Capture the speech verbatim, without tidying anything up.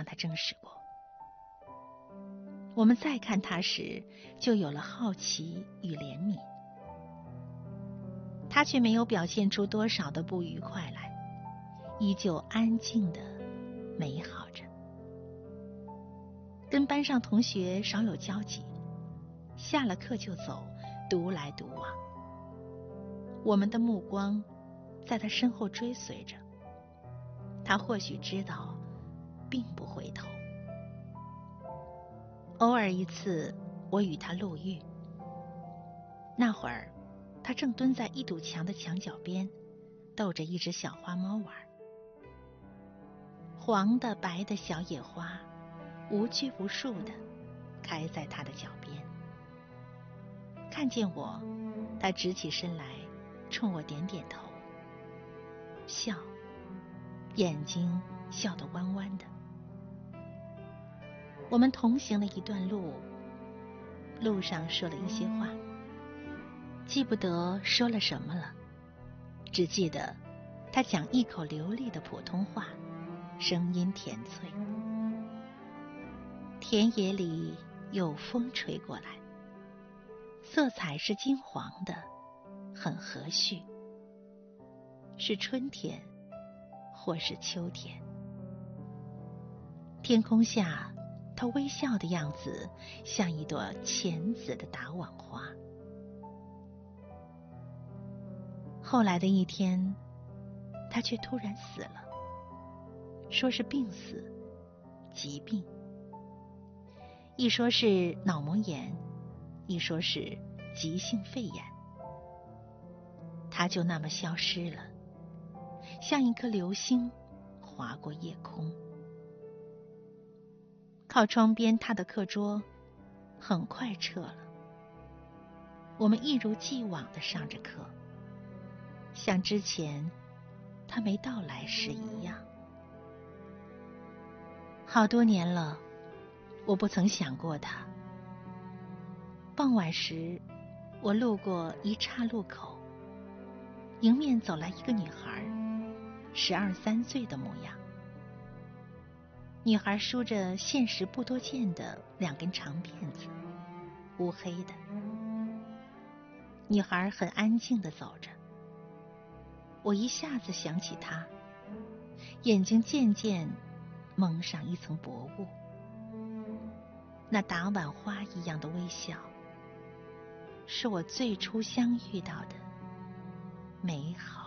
向他证实过。我们再看他时，就有了好奇与怜悯。他却没有表现出多少的不愉快来，依旧安静的美好着。跟班上同学少有交集，下了课就走，独来独往。我们的目光在他身后追随着，他或许知道，并不回头。偶尔一次，我与他路遇，那会儿他正蹲在一堵墙的墙角边，逗着一只小花猫玩。黄的白的小野花无拘无束地开在他的脚边。看见我，他直起身来，冲我点点头，笑，眼睛笑得弯弯的。我们同行了一段路，路上说了一些话，记不得说了什么了，只记得他讲一口流利的普通话，声音甜脆。田野里有风吹过来，色彩是金黄的，很和煦，是春天或是秋天。天空下他微笑的样子像一朵浅紫的打网花。后来的一天，他却突然死了，说是病死，疾病，一说是脑膜炎，一说是急性肺炎。他就那么消失了，像一颗流星划过夜空。靠窗边他的课桌很快撤了，我们一如既往地上着课，像之前他没到来时一样。好多年了，我不曾想过他。傍晚时，我路过一岔路口，迎面走来一个女孩，十二三岁的模样。女孩梳着现实不多见的两根长辫子，乌黑的。女孩很安静地走着，我一下子想起她，眼睛渐渐蒙上一层薄雾。那打碗花一样的微笑，是我最初相遇到的美好。